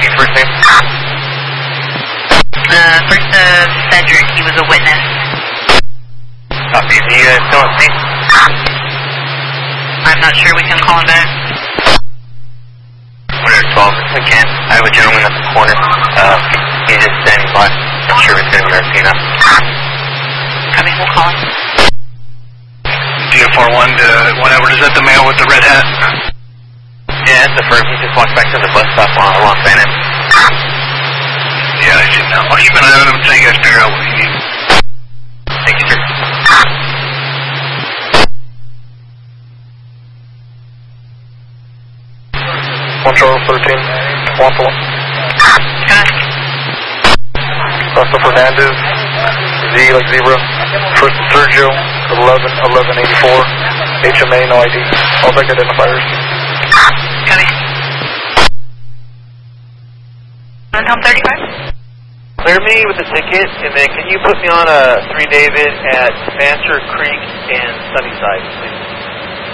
your first name? First Cedric, he was a witness. Copy. Is he still at sea? I'm not sure, we can call him back. 112, again, I have a gentleman at the corner. He's just standing by. Not sure if he's going to be RC now. Copy, we'll call him. DFR1 to 1 Edward, is that the male with the red hat? Yeah, that's the first. He just walked back to the bus stop along Van Ness. Yeah, I see now. I'll keep an eye on him until you guys figure out what you need. Thank you, sir. Charles 13, Waffle. Russell Fernandez, Z like zebra. First Sergio, 11-11-84. HMA, no ID. All back identifiers. Copy. Home 35? Clear me with the ticket, and then can you put me on a 3 David at Fancher Creek and Sunnyside, please?